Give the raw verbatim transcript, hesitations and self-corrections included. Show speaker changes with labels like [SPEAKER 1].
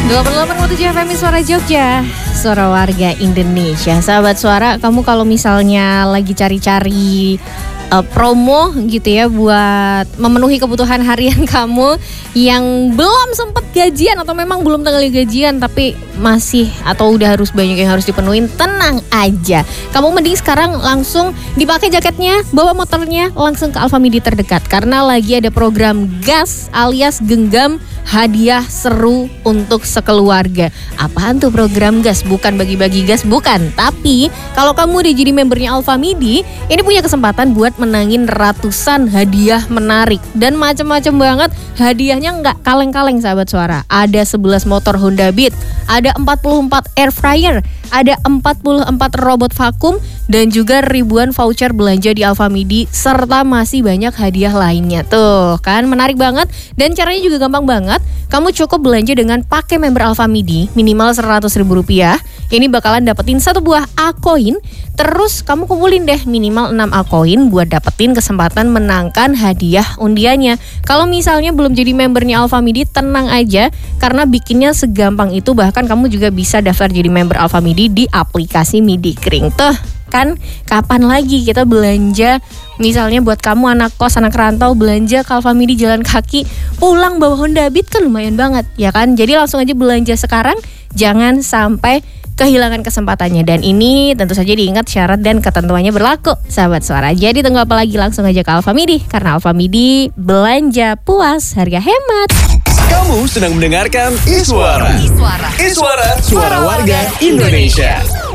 [SPEAKER 1] dua puluh delapan koma tujuh F M Suara Jogja, suara warga Indonesia. Sahabat Suara, kamu kalau misalnya lagi cari-cari uh, promo gitu ya buat memenuhi kebutuhan harian kamu yang belum sempat gajian atau memang belum tanggal gajian tapi masih atau udah harus banyak yang harus dipenuhin, tenang aja. Kamu mending sekarang langsung dipakai jaketnya, bawa motornya langsung ke Alfamidi terdekat karena lagi ada program gas alias genggam hadiah seru untuk sekeluarga. Apaan tuh program gas? Bukan bagi-bagi gas, bukan. Tapi kalau kamu udah jadi membernya Alfamidi, ini punya kesempatan buat menangin ratusan hadiah menarik. Dan macam-macam banget hadiahnya, nggak kaleng-kaleng sahabat Suara. Ada sebelas motor Honda Beat, ada empat puluh empat air fryer, ada empat puluh empat robot vakum, dan juga ribuan voucher belanja di Alfamidi, serta masih banyak hadiah lainnya. Tuh kan menarik banget dan caranya juga gampang banget. Kamu cukup belanja dengan pakai member Alfamidi minimal seratus ribu rupiah. Ini bakalan dapetin satu buah A-Coin. Terus kamu kumpulin deh minimal enam A-Coin buat dapetin kesempatan menangkan hadiah undiannya. Kalau misalnya belum jadi membernya Alfamidi, tenang aja karena bikinnya segampang itu. Bahkan kamu juga bisa daftar jadi member Alfamidi di aplikasi Midikring. Tuh kan kapan lagi kita belanja, misalnya buat kamu anak kos, anak rantau, belanja ke Alfamidi jalan kaki, pulang bawa Honda Beat kan lumayan banget ya kan. Jadi langsung aja belanja sekarang, jangan sampai kehilangan kesempatannya. Dan ini tentu saja diingat syarat dan ketentuannya berlaku sahabat Suara. Jadi tunggu apa lagi, langsung aja ke Alfamidi karena Alfamidi belanja puas, harga hemat.
[SPEAKER 2] Kamu sedang mendengarkan Iswara. Iswara, Iswara, suara warga Indonesia.